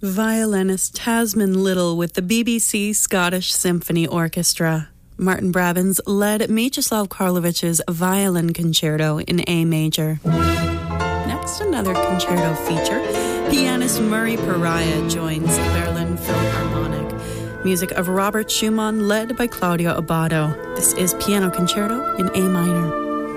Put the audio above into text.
Violinist Tasman Little with the BBC Scottish Symphony Orchestra. Martin Brabants led Mieczyslaw Karlowicz's Violin Concerto in A major. Next, another concerto feature. Pianist Murray Pariah joins the Berlin Philharmonic. Music of Robert Schumann led by Claudio Abbado. This is Piano Concerto in A minor.